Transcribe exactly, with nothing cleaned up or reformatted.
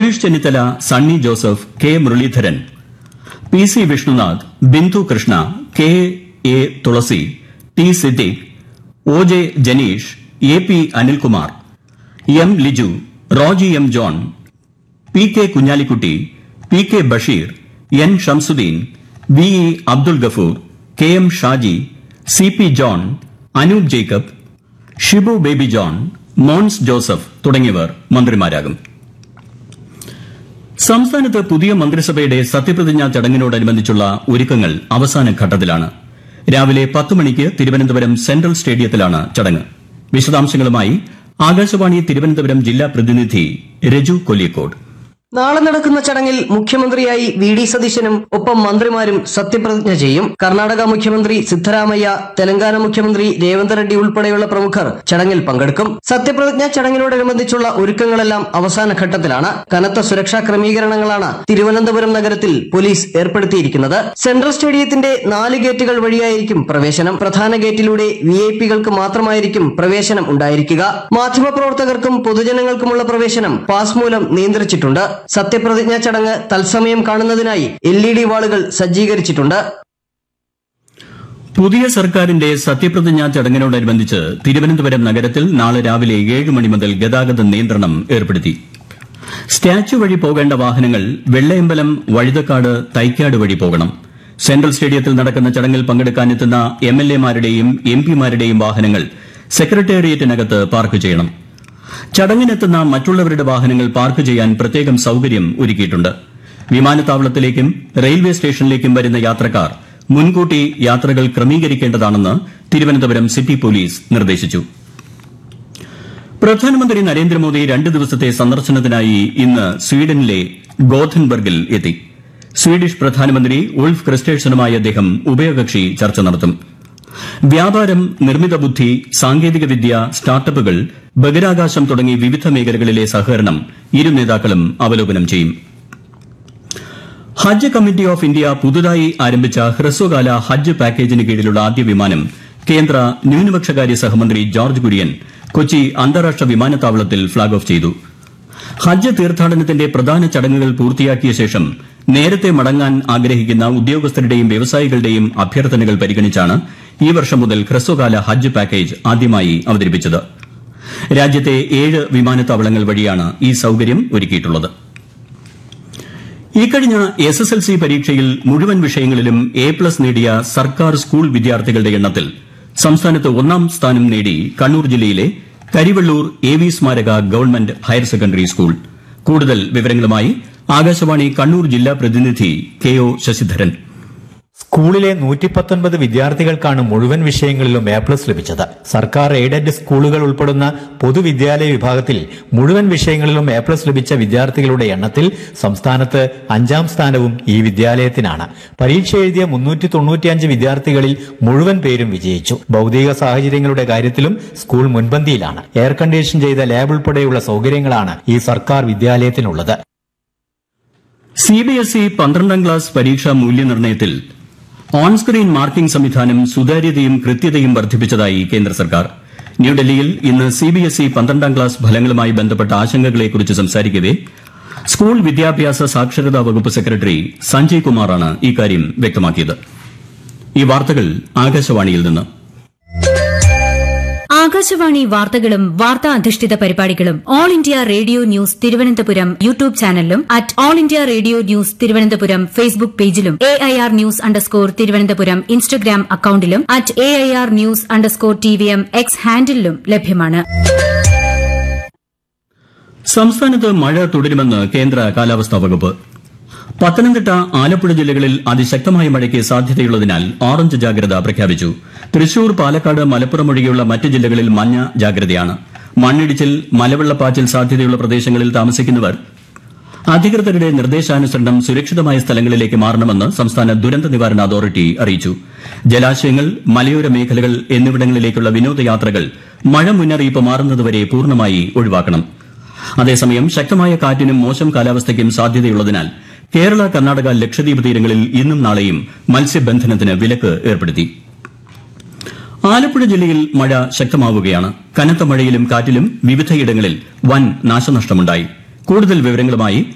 Ramesh Chennithala, Sunny Joseph, K Muraleedharan, P C Vishnunath, Bindu Krishna, K A Thulasi, T Siddique, O J Janeesh, A P Anilkumar, M Liju, Roji M John, P K Kunhalikutty, P K Basheer, N Shamsuddin, V E Abdul Gafoor, K M Shaji, C P John, Anoop Jacob, Shibu baby John, Mons Joseph തുടങ്ങിയവർ മന്ത്രിമാരാകും. സംസ്ഥാനത്ത് പുതിയ മന്ത്രിസഭയുടെ സത്യപ്രതിജ്ഞാ ചടങ്ങിനോടനുബന്ധിച്ചുള്ള ഒരുക്കങ്ങൾ അവസാന ഘട്ടത്തിലാണ്. രാവിലെ പത്ത് മണിക്ക് തിരുവനന്തപുരം സെൻട്രൽ സ്റ്റേഡിയത്തിലാണ് ചടങ്ങ്. വിശദാംശങ്ങളുമായി ആകാശവാണി തിരുവനന്തപുരം ജില്ലാ പ്രതിനിധി രജു കൊല്ലിക്കോട്. നാളെ നടക്കുന്ന ചടങ്ങിൽ മുഖ്യമന്ത്രിയായി വി ഡി സതീശനും ഒപ്പം മന്ത്രിമാരും സത്യപ്രതിജ്ഞ ചെയ്യും. കർണാടക മുഖ്യമന്ത്രി സിദ്ധരാമയ്യ, തെലങ്കാന മുഖ്യമന്ത്രി രേവന്ത് റെഡ്ഡി ഉൾപ്പെടെയുള്ള പ്രമുഖർ ചടങ്ങിൽ പങ്കെടുക്കും. സത്യപ്രതിജ്ഞ ചടങ്ങിനോടനുബന്ധിച്ചുള്ള ഒരുക്കങ്ങളെല്ലാം അവസാന ഘട്ടത്തിലാണ്. കനത്ത സുരക്ഷാ ക്രമീകരണങ്ങളാണ് തിരുവനന്തപുരം നഗരത്തിൽ പോലീസ് ഏർപ്പെടുത്തിയിരിക്കുന്നത്. സെൻട്രൽ സ്റ്റേഡിയത്തിന്റെ നാല് ഗേറ്റുകൾ വഴിയായിരിക്കും പ്രവേശനം. പ്രധാന ഗേറ്റിലൂടെ വി ഐ പികൾക്ക് മാത്രമായിരിക്കും പ്രവേശനം ഉണ്ടായിരിക്കുക. മാധ്യമപ്രവർത്തകർക്കും പൊതുജനങ്ങൾക്കുമുള്ള പ്രവേശനം പാസ് മൂലം നിയന്ത്രിച്ചിട്ടുണ്ട്. സത്യപ്രതിജ്ഞാ ചടങ്ങ് തത്സമയം കാണുന്നതിനായി എൽ ഇ ഡി വാളുകൾ സജ്ജീകരിച്ചിട്ടുണ്ട്. പുതിയ സർക്കാരിന്റെ സത്യപ്രതിജ്ഞാ ചടങ്ങിനോടനുബന്ധിച്ച് തിരുവനന്തപുരം നഗരത്തിൽ നാളെ രാവിലെ ഏഴ് മണി മുതൽ ഗതാഗത നിയന്ത്രണം ഏർപ്പെടുത്തി. സ്റ്റാച്യു വഴി പോകേണ്ട വാഹനങ്ങൾ വെള്ളയമ്പലം, വഴുതക്കാട്, തൈക്കാട് വഴി പോകണം. സെൻട്രൽ സ്റ്റേഡിയത്തിൽ നടക്കുന്ന ചടങ്ങിൽ പങ്കെടുക്കാനെത്തുന്ന എം എൽ എമാരുടെയും എം പിമാരുടെയും വാഹനങ്ങൾ സെക്രട്ടേറിയറ്റിനകത്ത് പാർക്ക് ചെയ്യണം. ചടങ്ങിനെത്തുന്ന മറ്റുള്ളവരുടെ വാഹനങ്ങൾ പാർക്ക് ചെയ്യാൻ പ്രത്യേകം സൌകര്യം ഒരുക്കിയിട്ടുണ്ട്. വിമാനത്താവളത്തിലേക്കും റെയിൽവേ സ്റ്റേഷനിലേക്കും വരുന്ന യാത്രക്കാർ മുൻകൂട്ടി യാത്രകൾ ക്രമീകരിക്കേണ്ടതാണെന്ന് തിരുവനന്തപുരം സിറ്റി പോലീസ് നിർദ്ദേശിച്ചു. പ്രധാനമന്ത്രി നരേന്ദ്രമോദി രണ്ട് ദിവസത്തെ സന്ദർശനത്തിനായി ഇന്ന് സ്വീഡനിലെ ഗോഥൻബർഗിൽ എത്തി. സ്വീഡിഷ് പ്രധാനമന്ത്രി ഉൾഫ് ക്രിസ്റ്റേഴ്സണുമായി അദ്ദേഹം ഉഭയകക്ഷി ചർച്ച നടത്തും. വ്യാപാരം, നിർമ്മിത ബുദ്ധി, സാങ്കേതികവിദ്യ, സ്റ്റാർട്ടപ്പുകൾ, ബഹിരാകാശം തുടങ്ങി വിവിധ മേഖലകളിലെ സഹകരണം ഇരു നേതാക്കളും അവലോകനം ചെയ്യും. ഹജ്ജ് കമ്മിറ്റി ഓഫ് ഇന്ത്യ പുതുതായി ആരംഭിച്ച ഹ്രസ്വകാല ഹജ്ജ് പാക്കേജിന് കീഴിലുള്ള ആദ്യ വിമാനം കേന്ദ്ര ന്യൂനപക്ഷകാര്യ സഹമന്ത്രി ജോർജ് കുര്യൻ കൊച്ചി അന്താരാഷ്ട്ര വിമാനത്താവളത്തിൽ ഫ്ളാഗ് ഓഫ് ചെയ്തു. ഹജ്ജ് തീർത്ഥാടനത്തിന്റെ പ്രധാന ചടങ്ങുകൾ പൂർത്തിയാക്കിയ ശേഷം നേരത്തെ മടങ്ങാൻ ആഗ്രഹിക്കുന്ന ഉദ്യോഗസ്ഥരുടെയും വ്യവസായികളുടെയും അഭ്യർത്ഥനകൾ പരിഗണിച്ചാണ് ഈ വർഷം മുതൽ ഹ്രസ്വകാല ഹജ്ജ് പാക്കേജ് ആദ്യമായി അവതരിപ്പിച്ചത്. രാജ്യത്തെ ഏഴ് വിമാനത്താവളങ്ങൾ വഴിയാണ് ഈ സൌകര്യം ഒരുക്കിയിട്ടുള്ളത്. ഇക്കഴിഞ്ഞ എസ് എസ് എൽ സി പരീക്ഷയിൽ മുഴുവൻ വിഷയങ്ങളിലും എ പ്ലസ് നേടിയ സർക്കാർ സ്കൂൾ വിദ്യാർത്ഥികളുടെ എണ്ണത്തിൽ സംസ്ഥാനത്ത് ഒന്നാം സ്ഥാനം നേടി കണ്ണൂർ ജില്ലയിലെ കരിവെള്ളൂർ എ വി സ്മാരക ഗവൺമെന്റ് ഹയർ സെക്കൻഡറി സ്കൂൾ. കൂടുതൽ വിവരങ്ങളുമായി ആകാശവാണി കണ്ണൂർ ജില്ലാ പ്രതിനിധി കെ ഒ ശശിധരൻ. സ്കൂളിലെ നൂറ്റി പത്തൊൻപത് വിദ്യാർത്ഥികൾക്കാണ് മുഴുവൻ വിഷയങ്ങളിലും എ പ്ലസ് ലഭിച്ചത്. സർക്കാർ എയ്ഡഡ് സ്കൂളുകൾ ഉൾപ്പെടുന്ന പൊതുവിദ്യാലയ വിഭാഗത്തിൽ മുഴുവൻ വിഷയങ്ങളിലും എ പ്ലസ് ലഭിച്ച വിദ്യാർത്ഥികളുടെ എണ്ണത്തിൽ സംസ്ഥാനത്ത് അഞ്ചാം സ്ഥാനവും ഈ വിദ്യാലയത്തിനാണ്. പരീക്ഷ എഴുതിയ മുന്നൂറ്റി തൊണ്ണൂറ്റിയഞ്ച് വിദ്യാർത്ഥികളിൽ മുഴുവൻ പേരും വിജയിച്ചു. ഭൌതിക സാഹചര്യങ്ങളുടെ കാര്യത്തിലും സ്കൂൾ മുൻപന്തിയിലാണ്. എയർ കണ്ടീഷൻ ചെയ്ത ലാബ് ഉൾപ്പെടെയുള്ള സൌകര്യങ്ങളാണ് ഈ സർക്കാർ വിദ്യാലയത്തിനുള്ളത്. സി ബി എസ് ഇ പന്ത്രണ്ടാം ക്ലാസ് പരീക്ഷാ മൂല്യനിർണ്ണയത്തിൽ ഓൺ സ്ക്രീൻ മാർക്കിംഗ് സംവിധാനം സുതാര്യതയും കൃത്യതയും വർദ്ധിപ്പിച്ചതായി കേന്ദ്ര സർക്കാർ. ന്യൂഡൽഹിയിൽ ഇന്ന് സി ബി എസ് ഇ പന്ത്രണ്ടാം ക്ലാസ് ഫലങ്ങളുമായി ബന്ധപ്പെട്ട ആശങ്കകളെക്കുറിച്ച് സംസാരിക്കവെ സ്കൂൾ വിദ്യാഭ്യാസ സാക്ഷരതാ വകുപ്പ് സെക്രട്ടറി സഞ്ജയ് കുമാറാണ് ഇക്കാര്യം വ്യക്തമാക്കിയത്. ഈ വാർത്തകൾ ആകാശവാണിയിൽ നിന്ന്. ആകാശവാണി വാർത്തകളും വാർത്താ അധിഷ്ഠിത പരിപാടികളും all India radio news Thiruvananthapuram YouTube ചാനലിലും at all India radio news Thiruvananthapuram Facebook പേജിലും A I R news underscore Thiruvananthapuram Instagram അക്കൌണ്ടിലും at A I R news underscore T V M X ഹാൻഡിലും ലഭ്യമാണ്. സംസ്ഥാനത്ത് മഴ തുടരുമെന്ന് കേന്ദ്ര കാലാവസ്ഥാ വകുപ്പ്. പത്തനംതിട്ട, ആലപ്പുഴ ജില്ലകളിൽ അതിശക്തമായ മഴയ്ക്ക് സാധ്യതയുള്ളതിനാൽ ഓറഞ്ച് ജാഗ്രത പ്രഖ്യാപിച്ചു. തൃശൂർ, പാലക്കാട്, മലപ്പുറം ഒഴികെയുള്ള മറ്റ് ജില്ലകളിൽ മഞ്ഞ ജാഗ്രതയാണ്. മണ്ണിടിച്ചിൽ, മലവെള്ളപ്പാച്ചിൽ സാധ്യതയുള്ള പ്രദേശങ്ങളിൽ താമസിക്കുന്നവർ അധികൃതരുടെ നിർദ്ദേശാനുസരണം സുരക്ഷിതമായ സ്ഥലങ്ങളിലേക്ക് മാറണമെന്ന് സംസ്ഥാന ദുരന്ത നിവാരണ അതോറിറ്റി അറിയിച്ചു. ജലാശയങ്ങൾ, മലയോര മേഖലകൾ എന്നിവിടങ്ങളിലേക്കുള്ള വിനോദയാത്രകൾ മഴ മുന്നറിയിപ്പ് മാറുന്നതുവരെ പൂർണ്ണമായി ഒഴിവാക്കണം. അതേസമയം ശക്തമായ കാറ്റിനും മോശം കാലാവസ്ഥയ്ക്കും സാധ്യതയുള്ളതിനാൽ കേരള, കർണാടക, ലക്ഷദ്വീപ് തീരങ്ങളിൽ ഇന്നും നാളെയും മത്സ്യബന്ധനത്തിന് വിലക്ക് ഏർപ്പെടുത്തി. ആലപ്പുഴ ജില്ലയിൽ മഴ ശക്തമാവുകയാണ്. കനത്ത മഴയിലും കാറ്റിലും വിവിധയിടങ്ങളിൽ വൻ നാശനഷ്ടമുണ്ടായി. കൂടുതൽ വിവരങ്ങളുമായി